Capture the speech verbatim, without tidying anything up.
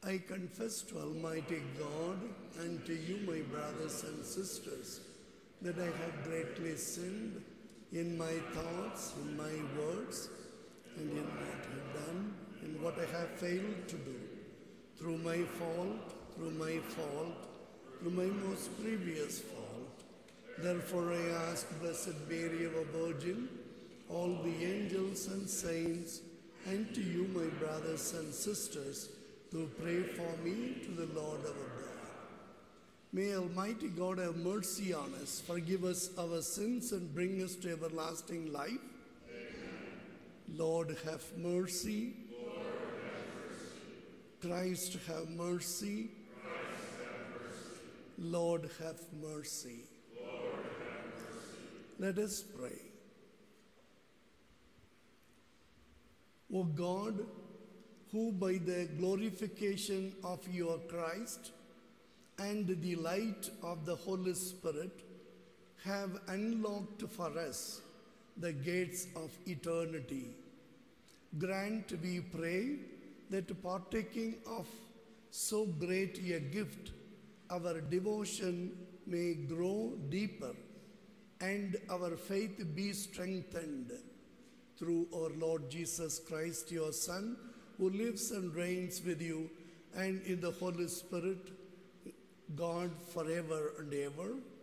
I confess to Almighty God and to you, my brothers and sisters, that I have greatly sinned in my thoughts, in my words, and in what I have done, in what I have failed to do, through my fault, through my fault, through my most grievous fault. Therefore I ask Blessed Mary, our Virgin, all the angels and saints, and to you, my brothers and sisters, to pray for me to the Lord our God. May Almighty God have mercy on us, forgive us our sins, and bring us to everlasting life. Amen. Lord, have mercy. Lord, have mercy. Christ, have mercy. Christ, have mercy. Lord, have mercy. Lord, have mercy. Let us pray. O God, who by the glorification of your Christ and the light of the Holy Spirit have unlocked for us the gates of eternity, grant, we pray, that partaking of so great a gift, our devotion may grow deeper and our faith be strengthened. Through our Lord Jesus Christ, your Son, who lives and reigns with you and in the Holy Spirit, God forever and ever.